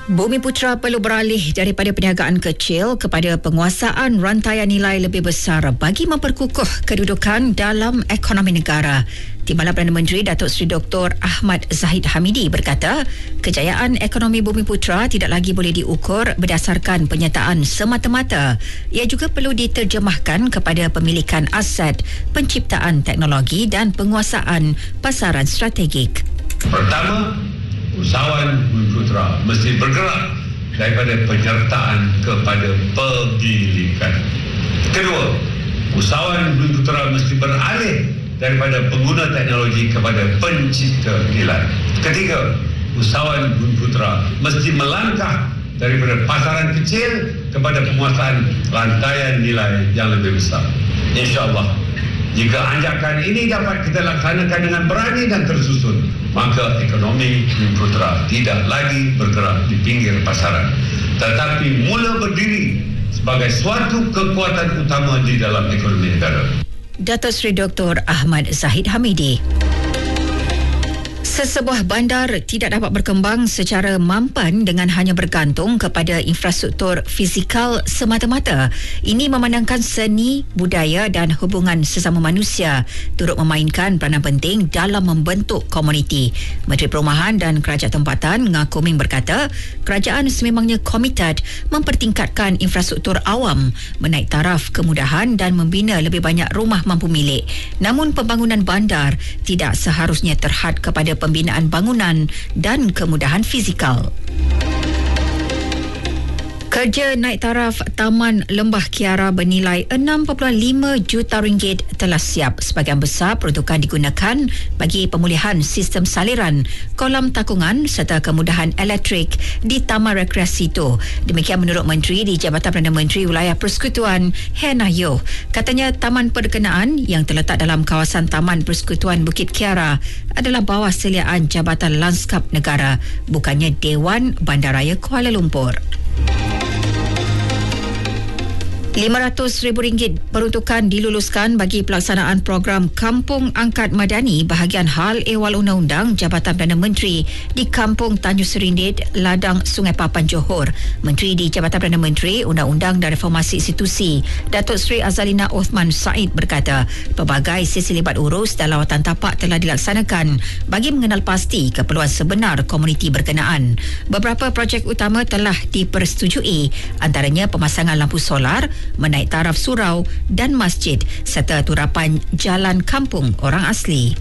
Bumiputra perlu beralih daripada perniagaan kecil kepada penguasaan rantaian nilai lebih besar bagi memperkukuh kedudukan dalam ekonomi negara. Timbalan Perdana Menteri Datuk Seri Dr. Ahmad Zahid Hamidi berkata, kejayaan ekonomi Bumiputra tidak lagi boleh diukur berdasarkan penyertaan semata-mata. Ia juga perlu diterjemahkan kepada pemilikan aset, penciptaan teknologi dan penguasaan pasaran strategik. Pertama, usahawan Bumiputra mesti bergerak daripada penyertaan kepada pemilikan. Kedua, usahawan Bumiputra mesti beralih daripada pengguna teknologi kepada pencipta nilai. Ketiga, usahawan Bumiputra mesti melangkah daripada pasaran kecil kepada penguasaan rantaian nilai yang lebih besar. InsyaAllah, jika anjakan ini dapat kita laksanakan dengan berani dan tersusun, maka ekonomi Bumiputra tidak lagi bergerak di pinggir pasaran, tetapi mula berdiri sebagai suatu kekuatan utama di dalam ekonomi negara. Datuk Seri Dr. Ahmad Zahid Hamidi. Sesebuah bandar tidak dapat berkembang secara mampan dengan hanya bergantung kepada infrastruktur fizikal semata-mata. Ini memandangkan seni, budaya dan hubungan sesama manusia turut memainkan peranan penting dalam membentuk komuniti. Menteri Perumahan dan Kerajaan Tempatan Ngah Kuming berkata, kerajaan sememangnya komited mempertingkatkan infrastruktur awam, menaik taraf kemudahan dan membina lebih banyak rumah mampu milik. Namun pembangunan bandar tidak seharusnya terhad kepada pembinaan bangunan dan kemudahan fizikal. Kerja naik taraf Taman Lembah Kiara bernilai 6.5 juta ringgit telah siap. Sebahagian besar peruntukan digunakan bagi pemulihan sistem saliran, kolam takungan serta kemudahan elektrik di Taman Rekreasi itu. Demikian menurut Menteri di Jabatan Perdana Menteri Wilayah Persekutuan, Hannah Yeoh. Katanya taman perkenaan yang terletak dalam kawasan Taman Persekutuan Bukit Kiara adalah bawah seliaan Jabatan Lanskap Negara, bukannya Dewan Bandaraya Kuala Lumpur. RM500,000 peruntukan diluluskan bagi pelaksanaan program Kampung Angkat Madani bahagian hal ehwal undang-undang Jabatan Perdana Menteri di Kampung Tanjung Serindit, Ladang Sungai Papan, Johor. Menteri di Jabatan Perdana Menteri Undang-Undang dan Reformasi Institusi Datuk Seri Azalina Othman Said berkata, pelbagai sesi libat urus dan lawatan tapak telah dilaksanakan bagi mengenal pasti keperluan sebenar komuniti berkenaan. Beberapa projek utama telah dipersetujui, antaranya pemasangan lampu solar, menaik taraf surau dan masjid serta turapan jalan kampung orang asli.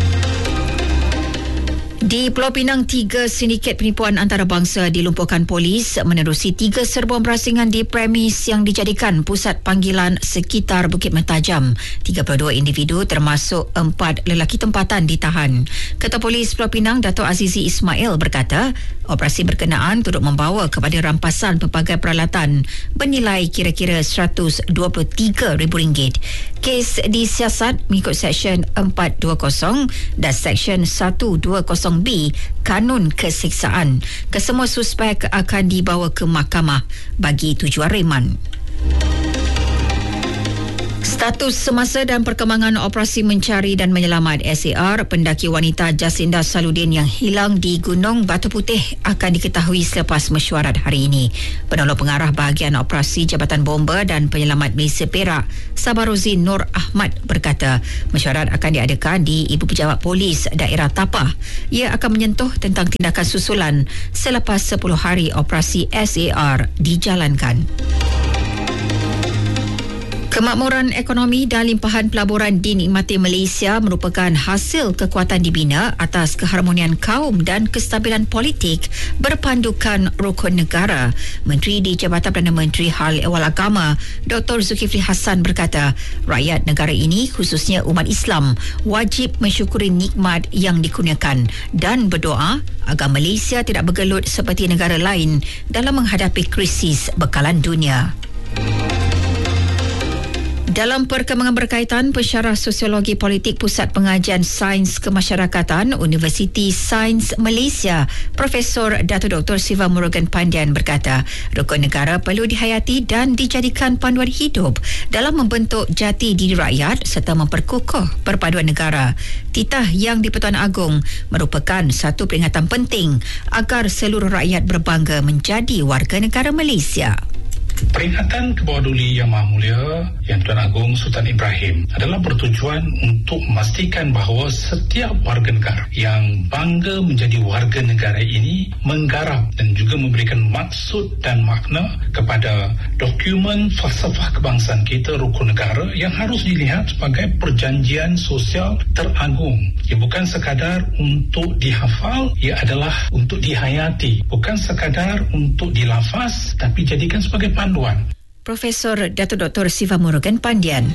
Di Pulau Pinang, 3 sindiket penipuan antarabangsa dilumpuhkan polis menerusi 3 serbuan berasingan di premis yang dijadikan pusat panggilan sekitar Bukit Mentajam. 32 individu termasuk 4 lelaki tempatan ditahan. Ketua Polis Pulau Pinang, Dato' Azizi Ismail berkata, operasi berkenaan turut membawa kepada rampasan pelbagai peralatan bernilai kira-kira RM123,000. Kes disiasat mengikut Seksyen 420 dan Seksyen 120B Kanun Keseksaan. Kesemua suspek akan dibawa ke mahkamah bagi tujuan reman. Status semasa dan perkembangan operasi mencari dan menyelamat SAR pendaki wanita Jacinda Saludin yang hilang di Gunung Batu Putih akan diketahui selepas mesyuarat hari ini. Penolong pengarah bahagian operasi Jabatan Bomba dan Penyelamat Malaysia Perak, Sabaruddin Nur Ahmad berkata, mesyuarat akan diadakan di Ibu Pejabat Polis Daerah Tapah. Ia akan menyentuh tentang tindakan susulan selepas 10 hari operasi SAR dijalankan. Kemakmuran ekonomi dan limpahan pelaburan dinikmati Malaysia merupakan hasil kekuatan dibina atas keharmonian kaum dan kestabilan politik berpandukan rukun negara. Menteri di Jabatan Perdana Menteri Hal Ehwal Agama, Dr. Zulkifli Hassan berkata, rakyat negara ini khususnya umat Islam wajib mensyukuri nikmat yang dikurniakan dan berdoa agar Malaysia tidak bergelut seperti negara lain dalam menghadapi krisis bekalan dunia. Dalam perkembangan berkaitan, pensyarah Sosiologi Politik Pusat Pengajian Sains Kemasyarakatan Universiti Sains Malaysia, Profesor Dato' Dr. Siva Murugan Pandian berkata, rukun negara perlu dihayati dan dijadikan panduan hidup dalam membentuk jati diri rakyat serta memperkukuh perpaduan negara. Titah Yang di-Pertuan Agong merupakan satu peringatan penting agar seluruh rakyat berbangga menjadi warga negara Malaysia. Peringatan ke bawah duli Yang Maha Mulia Yang Tuan Agong Sultan Ibrahim adalah bertujuan untuk memastikan bahawa setiap warga negara yang bangga menjadi warga negara ini menggarap dan juga memberikan maksud dan makna kepada dokumen falsafah kebangsaan kita, rukun negara, yang harus dilihat sebagai perjanjian sosial teragung. Ia bukan sekadar untuk dihafal, ia adalah untuk dihayati, bukan sekadar untuk dilafaz, tapi jadikan sebagai panduan. Profesor Dato' Dr. Siva Murugan Pandian.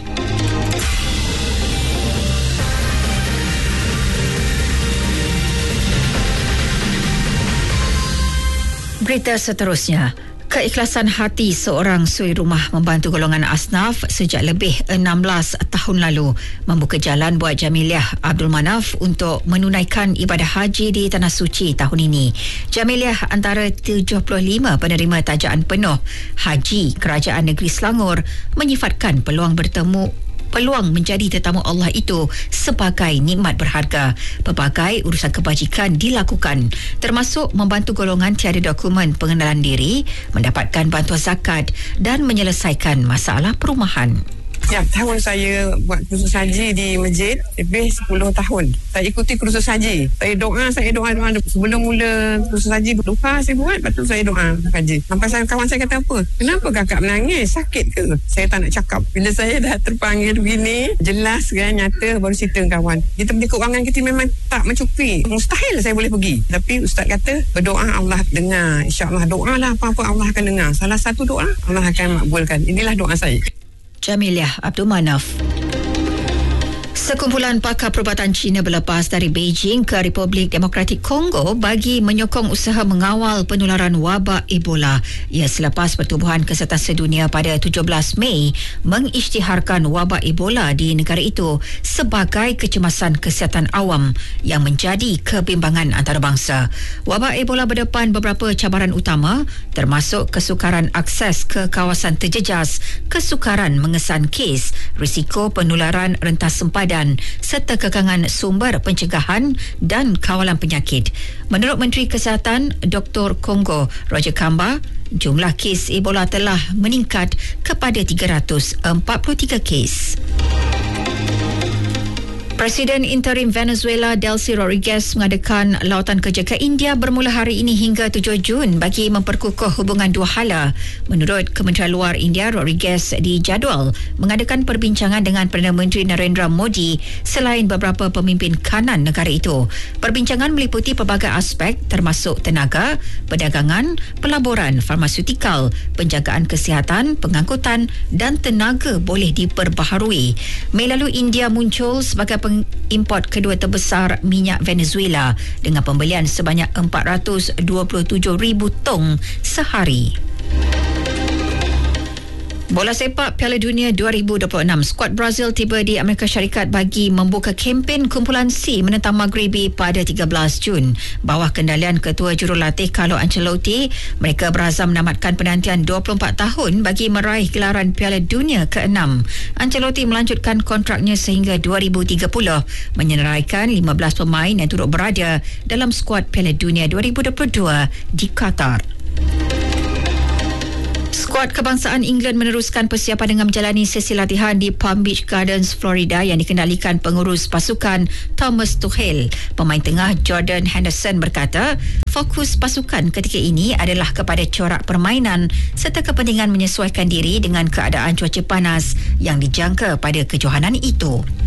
Berita seterusnya. Keikhlasan hati seorang suri rumah membantu golongan asnaf sejak lebih 16 tahun lalu membuka jalan buat Jamiliah Abdul Manaf untuk menunaikan ibadah haji di Tanah Suci tahun ini. Jamiliah antara 75 penerima tajaan penuh haji Kerajaan Negeri Selangor menyifatkan peluang menjadi tetamu Allah itu sebagai nikmat berharga. Pelbagai urusan kebajikan dilakukan, termasuk membantu golongan tiada dokumen pengenalan diri mendapatkan bantuan zakat dan menyelesaikan masalah perumahan. Setiap tahun saya buat kursus haji di masjid, lebih 10 tahun. Saya ikuti kursus haji. Saya doa. Sebelum mula kursus haji, lupa saya buat, lepas tu saya doa haji. Sampai kawan saya kata, apa? Kenapa kakak menangis? Sakit ke? Saya tak nak cakap. Bila saya dah terpanggil begini, jelas kan, nyata, baru cerita kawan. Kita punya keuangan kita memang tak mencukupi. Mustahil saya boleh pergi. Tapi Ustaz kata, berdoa Allah dengar. InsyaAllah doalah apa-apa Allah akan dengar. Salah satu doa, Allah akan makbulkan. Inilah doa saya. Jamiliah Abdul Manaf. Sekumpulan pakar perubatan Cina berlepas dari Beijing ke Republik Demokratik Kongo bagi menyokong usaha mengawal penularan wabak Ebola. Ia selepas Pertubuhan Kesihatan Sedunia pada 17 Mei mengisytiharkan wabak Ebola di negara itu sebagai kecemasan kesihatan awam yang menjadi kebimbangan antarabangsa. Wabak Ebola berdepan beberapa cabaran utama, termasuk kesukaran akses ke kawasan terjejas, kesukaran mengesan kes, risiko penularan rentas sempadan serta kekangan sumber pencegahan dan kawalan penyakit. Menurut Menteri Kesihatan Dr. Kongo Roger Kamba, jumlah kes Ebola telah meningkat kepada 343 kes. Presiden interim Venezuela Delcy Rodriguez mengadakan lawatan kerja ke India bermula hari ini hingga 7 Jun bagi memperkukuh hubungan dua hala. Menurut Kementerian Luar India, Rodriguez dijadual mengadakan perbincangan dengan Perdana Menteri Narendra Modi selain beberapa pemimpin kanan negara itu. Perbincangan meliputi pelbagai aspek termasuk tenaga, perdagangan, pelaburan, farmaseutikal, penjagaan kesihatan, pengangkutan dan tenaga boleh diperbaharui. Mei lalu India muncul sebagai pengimport kedua terbesar minyak Venezuela dengan pembelian sebanyak 427,000 tong sehari. Bola sepak Piala Dunia 2026. Skuad Brazil tiba di Amerika Syarikat bagi membuka kempen kumpulan C menentang Maghribi pada 13 Jun. Bawah kendalian Ketua Jurulatih Carlo Ancelotti, mereka berazam menamatkan penantian 24 tahun bagi meraih gelaran Piala Dunia ke-6. Ancelotti melanjutkan kontraknya sehingga 2030, menyenaraikan 15 pemain yang turut berada dalam skuad Piala Dunia 2022 di Qatar. Skuad kebangsaan England meneruskan persiapan dengan menjalani sesi latihan di Palm Beach Gardens, Florida yang dikendalikan pengurus pasukan Thomas Tuchel. Pemain tengah Jordan Henderson berkata, fokus pasukan ketika ini adalah kepada corak permainan serta kepentingan menyesuaikan diri dengan keadaan cuaca panas yang dijangka pada kejohanan itu.